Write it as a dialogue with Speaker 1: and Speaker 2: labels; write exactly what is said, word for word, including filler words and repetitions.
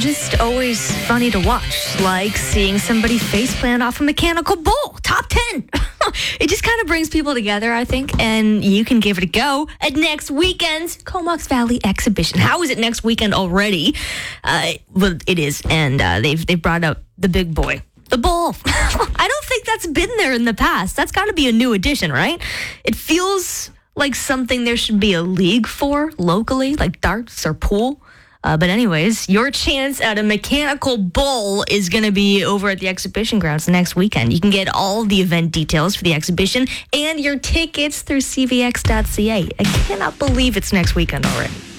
Speaker 1: just always funny to watch, like seeing somebody faceplant off a mechanical bull. Top ten. It just kind of brings people together, I think, and you can give it a go at next weekend's Comox Valley exhibition. How is it next weekend already? Uh, well, it is, and uh, they've they've brought out the big boy. The bull. I don't think that's been there in the past. That's got to be a new addition, right? It feels like something there should be a league for locally, like darts or pool. Uh, but anyways, your chance at a mechanical bull is going to be over at the exhibition grounds next weekend. You can get all the event details for the exhibition and your tickets through c v x dot c a. I cannot believe it's next weekend already.